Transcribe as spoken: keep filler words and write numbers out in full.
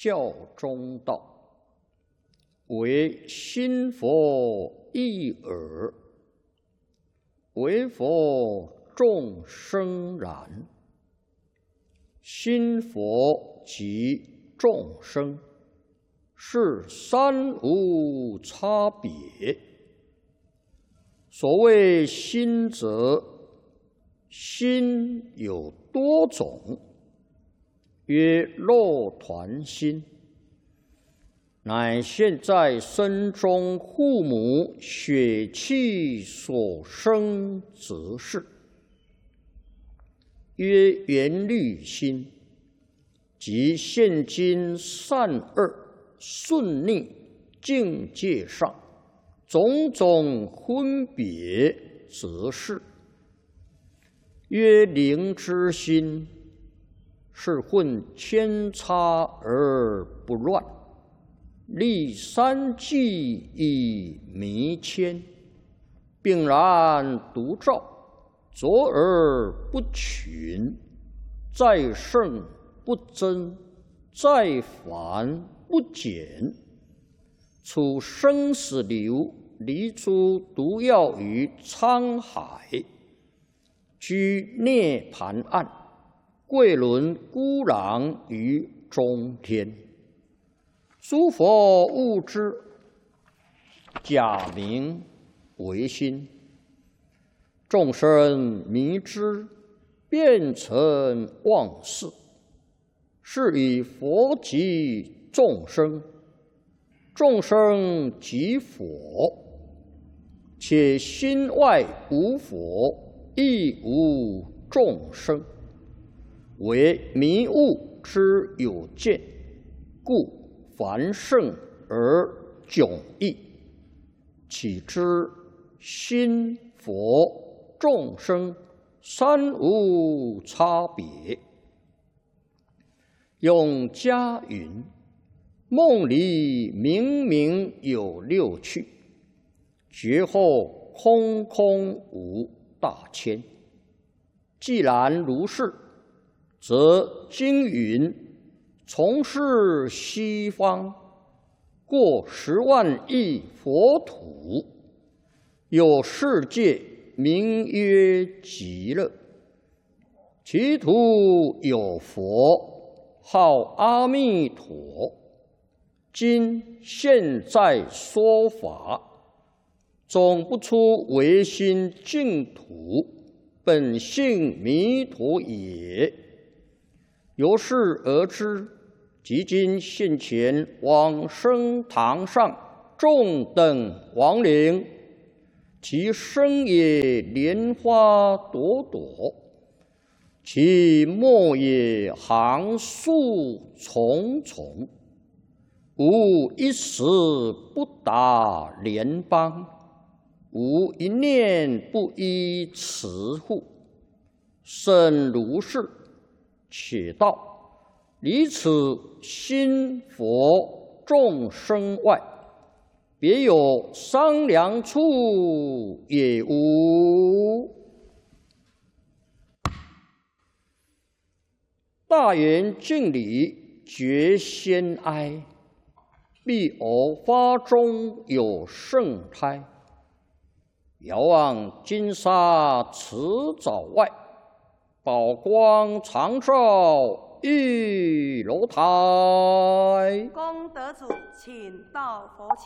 教中道，唯心佛一耳，唯佛众生然。心佛及众生，是三无差别。所谓心者，心有多种，曰肉团心，乃现在身中父母血气所生之事。曰缘虑心，即现今善恶顺逆境界上种种分别之事。曰灵之心，是混千差而不乱，立三际以弥谦，并然独照，浊而不群，在圣不增，在繁不减。处生死流，离诸毒药于沧海，居涅盘岸，贵轮孤狼于中天。诸佛悟之，假名为心；众生迷之，变成妄事。是以佛即众生，众生即佛，且心外无佛，亦无众生，为迷悟之有见，故凡圣而迥异。岂知心佛众生三无差别。用家云：梦里明明有六趣，觉后空空无大千。既然如是，则经云：从是西方，过十万亿佛土，有世界名曰极乐，其土有佛，号阿弥陀。今现在说法，总不出唯心净土，本性弥陀也。由是而知，即今现前往生堂上众等亡灵，其身也莲花朵朵，其末也行树重重，无一时不达莲邦，无一念不依持护。甚如是，且道离此心佛众生外，别有商量处也无。大圆净理觉先哀，必偶发中有圣胎。遥望金沙池沼外，宝光常照玉楼台。 功德主，请到佛前。